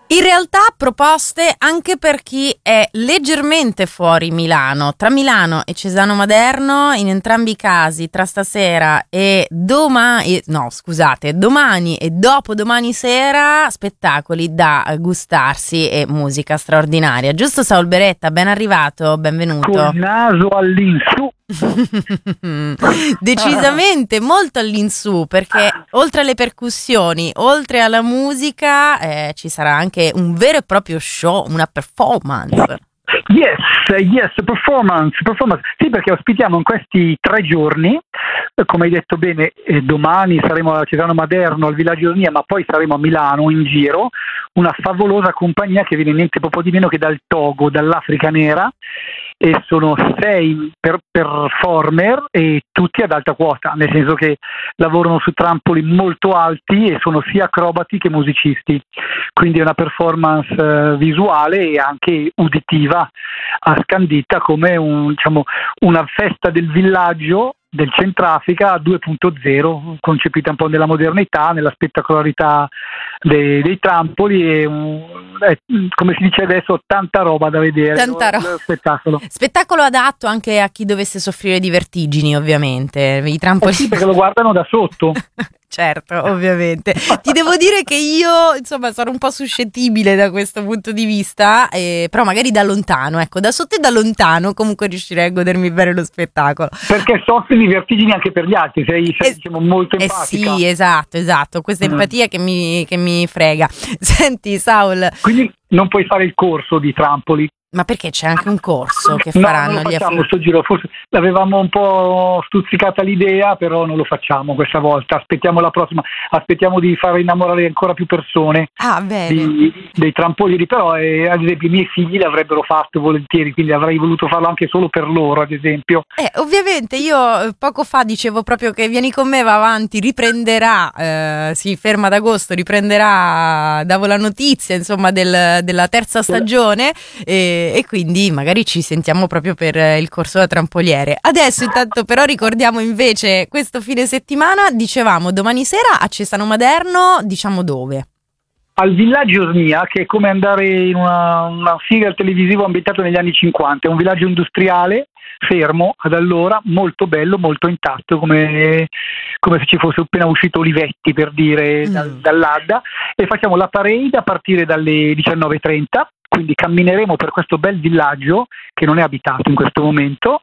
In realtà proposte anche per chi è leggermente fuori Milano, tra Milano e Cesano Maderno, in entrambi i casi, tra stasera e domani e dopodomani sera, spettacoli da gustarsi e musica straordinaria. Giusto, Saul Beretta? Ben arrivato, benvenuto. Col naso all'insù. Decisamente molto all'insù, perché oltre alle percussioni, oltre alla musica, ci sarà anche un vero e proprio show, una performance. Yes, performance. Sì, perché ospitiamo in questi 3 giorni, come hai detto bene, domani saremo a Cesano Maderno, al Villaggio Osnia, ma poi saremo a Milano in giro, una favolosa compagnia che viene niente proprio di meno che dal Togo, dall'Africa nera, e sono 6 performer e tutti ad alta quota, nel senso che lavorano su trampoli molto alti e sono sia acrobati che musicisti, quindi è una performance visuale e anche uditiva scandita come una festa del villaggio del Centrafrica 2.0, concepita un po' nella modernità, nella spettacolarità dei trampoli e come si dice adesso, tanta roba da vedere. Tanta roba. Spettacolo adatto anche a chi dovesse soffrire di vertigini, ovviamente. I trampoli. Sì, perché lo guardano da sotto. Certo, ovviamente. Ti devo dire che io, insomma, sono un po' suscettibile da questo punto di vista, però magari da lontano, ecco, da sotto e da lontano comunque riuscirei a godermi bene lo spettacolo. Perché soffri di vertigini anche per gli altri, sei diciamo, molto empatica. Sì, esatto, questa empatia che mi frega. Senti, Saul. Quindi non puoi fare il corso di trampoli? Ma perché c'è anche un corso che faranno gli sto giro, forse l'avevamo un po' stuzzicata l'idea, però non lo facciamo questa volta, aspettiamo la prossima, aspettiamo di far innamorare ancora più persone dei trampolieri, però ad esempio i miei figli l'avrebbero fatto volentieri, quindi avrei voluto farlo anche solo per loro, ad esempio. Ovviamente io poco fa dicevo proprio che Vieni con me, va avanti, riprenderà, si ferma ad agosto, riprenderà, davo la notizia insomma della terza stagione e quindi magari ci sentiamo proprio per il corso da trampoliere. Adesso intanto però ricordiamo invece questo fine settimana, dicevamo domani sera a Cesano Maderno, diciamo dove? Al Villaggio Osnia, che è come andare in una serial televisivo ambientato negli anni 50, è un villaggio industriale fermo ad allora, molto bello, molto intatto, come se ci fosse appena uscito Olivetti, per dire, dall'Adda, e facciamo la parade a partire dalle 19:30, quindi cammineremo per questo bel villaggio che non è abitato in questo momento,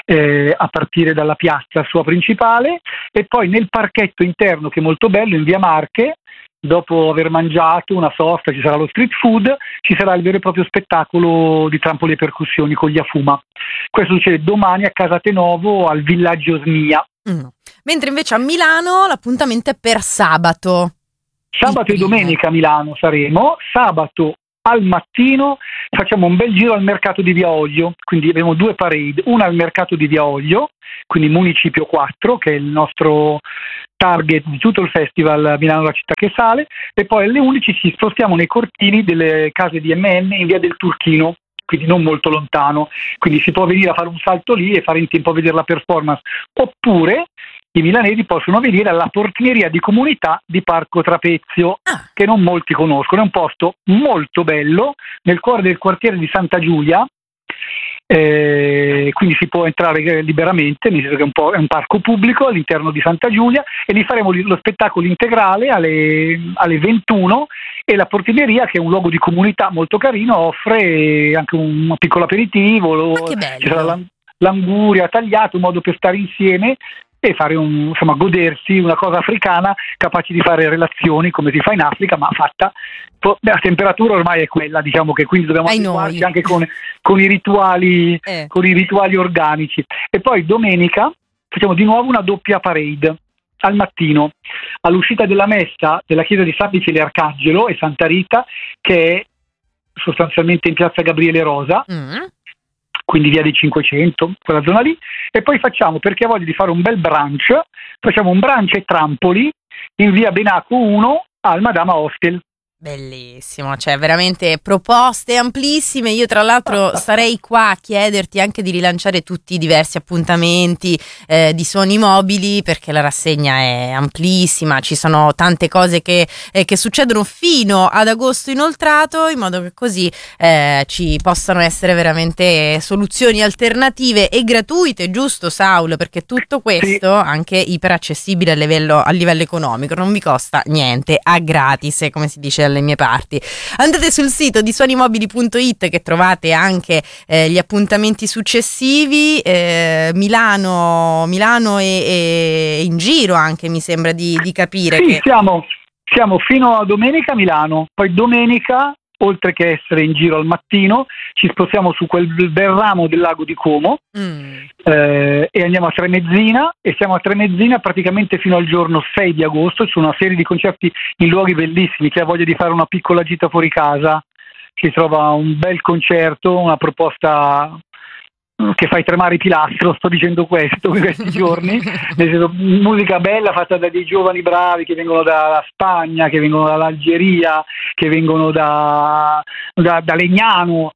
a partire dalla piazza sua principale, e poi nel parchetto interno, che è molto bello, in via Marche. Dopo aver mangiato una sosta, ci sarà lo street food, ci sarà il vero e proprio spettacolo di trampoli e percussioni con gli Afuma. Questo succede domani a Casatenovo, al Villaggio Osnia. Mentre invece a Milano l'appuntamento è per sabato. Sabato e domenica a Milano saremo. Sabato al mattino facciamo un bel giro al mercato di Via Oglio, quindi abbiamo 2 parade, una al mercato di Via Oglio, quindi Municipio 4, che è il nostro target di tutto il festival Milano la città che sale, e poi alle 11 ci spostiamo nei cortili delle case di MN in via del Turchino, quindi non molto lontano, quindi si può venire a fare un salto lì e fare in tempo a vedere la performance, oppure i milanesi possono venire alla portineria di comunità di Parco Trapezio, che non molti conoscono. È un posto molto bello nel cuore del quartiere di Santa Giulia, quindi si può entrare liberamente, nel senso che è un parco pubblico all'interno di Santa Giulia, e lì faremo lo spettacolo integrale alle 21, e la portineria, che è un luogo di comunità molto carino, offre anche un piccolo aperitivo, ci sarà l'anguria tagliata, un modo per stare insieme e fare godersi una cosa africana, capace di fare relazioni come si fa in Africa, ma fatta la temperatura ormai è quella, diciamo, che quindi dobbiamo abituarci anche con i rituali organici. E poi domenica facciamo di nuovo una doppia parade al mattino, all'uscita della messa della chiesa di San Michele Arcangelo e Santa Rita, che è sostanzialmente in piazza Gabriele Rosa, quindi via dei 500, quella zona lì, e poi facciamo, perché ha voglia di fare un bel brunch, facciamo un brunch e trampoli in via Benaco 1 al Madama Hostel. Bellissimo, cioè veramente proposte amplissime. Io tra l'altro sarei qua a chiederti anche di rilanciare tutti i diversi appuntamenti di Suoni Mobili, perché la rassegna è amplissima, ci sono tante cose che succedono fino ad agosto inoltrato, in modo che così ci possano essere veramente soluzioni alternative e gratuite, giusto Saul? Perché tutto questo anche iper accessibile a livello economico, non vi costa niente, a gratis, come si dice dalle mie parti. Andate sul sito di suonimobili.it che trovate anche gli appuntamenti successivi, Milano e in giro anche, mi sembra di capire. Sì, siamo fino a domenica a Milano, poi domenica, oltre che essere in giro al mattino, ci spostiamo su quel bel ramo del lago di Como e andiamo a Tremezzina, e siamo a Tremezzina praticamente fino al giorno 6 di agosto. Ci sono una serie di concerti in luoghi bellissimi. Chi ha voglia di fare una piccola gita fuori casa, si trova un bel concerto, una proposta che fai tremare il pilastro, sto dicendo questo in questi giorni, nel senso, musica bella fatta da dei giovani bravi che vengono dalla Spagna, che vengono dall'Algeria, che vengono da Legnano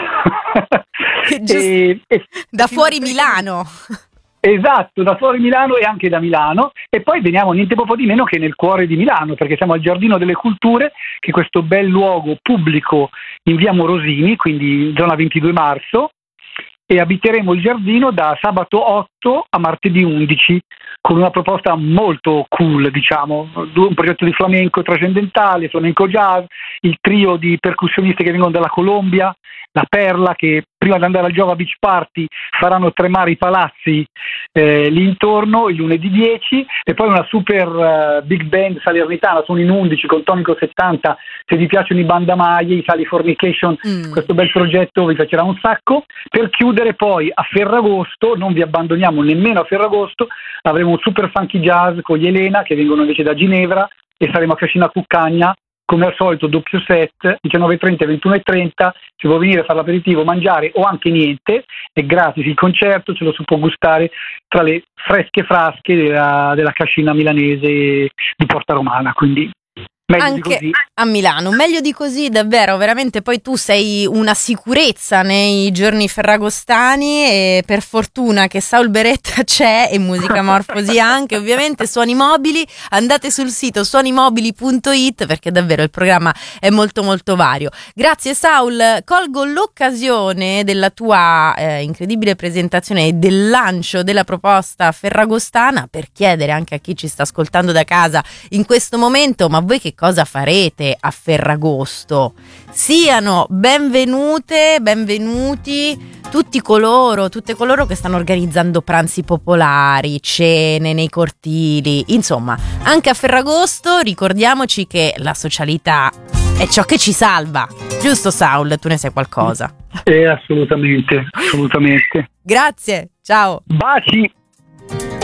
da fuori Milano. Esatto, da fuori Milano e anche da Milano, e poi veniamo niente poco di meno che nel cuore di Milano, perché siamo al Giardino delle Culture, che è questo bel luogo pubblico in via Morosini, quindi zona 22 marzo, e abiteremo il giardino da sabato 8 a martedì 11 con una proposta molto cool, diciamo, un progetto di flamenco trascendentale, flamenco jazz, il trio di percussionisti che vengono dalla Colombia, la Perla, che prima di andare al Giova Beach Party faranno tremare i palazzi lì intorno il lunedì 10, e poi una super big band salernitana, sono in 11 con Tonico 70, se vi piacciono i Bandamaie, i Californication, questo bel progetto vi piacerà un sacco. Per chiudere poi a Ferragosto, non vi abbandoniamo nemmeno a Ferragosto, avremo un super funky jazz con gli Elena che vengono invece da Ginevra, e saremo a Cascina Cuccagna, come al solito doppio set, 19.30 e 21.30, si può venire a fare l'aperitivo, mangiare o anche niente, è gratis il concerto, ce lo si può gustare tra le fresche frasche della cascina milanese di Porta Romana, quindi meglio anche di così. a Milano, meglio di così davvero, veramente. Poi tu sei una sicurezza nei giorni ferragostani, e per fortuna che Saul Beretta c'è, e Musica Morfosi anche, ovviamente. Suoni Mobili, andate sul sito suonimobili.it, perché davvero il programma è molto molto vario. Grazie Saul, colgo l'occasione della tua incredibile presentazione e del lancio della proposta ferragostana per chiedere anche a chi ci sta ascoltando da casa in questo momento: ma voi che cosa farete a Ferragosto? Siano benvenuti tutte coloro che stanno organizzando pranzi popolari, cene nei cortili, insomma, anche a Ferragosto ricordiamoci che la socialità è ciò che ci salva, giusto Saul? Tu ne sai qualcosa? Assolutamente. Grazie, ciao. Baci.